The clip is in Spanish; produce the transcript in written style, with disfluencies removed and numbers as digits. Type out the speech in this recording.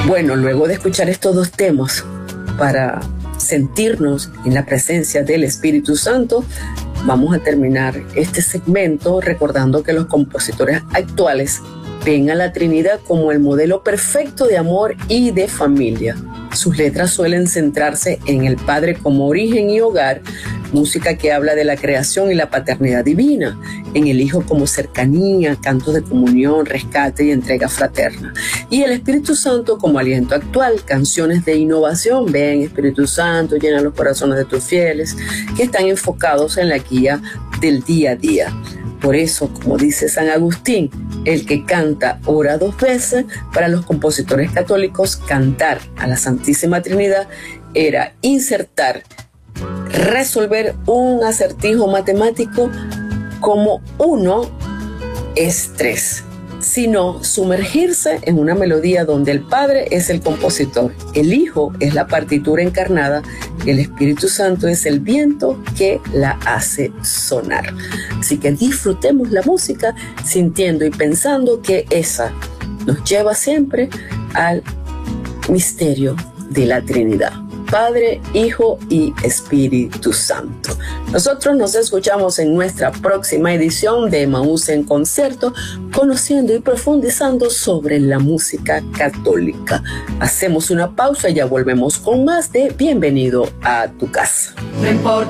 Bueno, luego de escuchar estos dos temas para sentirnos en la presencia del Espíritu Santo, vamos a terminar este segmento recordando que los compositores actuales ven a la Trinidad como el modelo perfecto de amor y de familia. Sus letras suelen centrarse en el Padre como origen y hogar, música que habla de la creación y la paternidad divina, en el Hijo como cercanía, cantos de comunión, rescate y entrega fraterna, y el Espíritu Santo como aliento actual, canciones de innovación, ven Espíritu Santo, llena los corazones de tus fieles, que están enfocados en la guía del día a día. Por eso, como dice San Agustín, el que canta ora dos veces. Para los compositores católicos, cantar a la Santísima Trinidad era resolver un acertijo matemático como 1 es 3, sino sumergirse en una melodía donde el Padre es el compositor, el Hijo es la partitura encarnada y el Espíritu Santo es el viento que la hace sonar. Así que disfrutemos la música sintiendo y pensando que esa nos lleva siempre al misterio de la Trinidad. Padre, Hijo y Espíritu Santo. Nosotros nos escuchamos en nuestra próxima edición de Emaús en Concierto, conociendo y profundizando sobre la música católica. Hacemos una pausa y ya volvemos con más de Bienvenido a tu casa. No importa.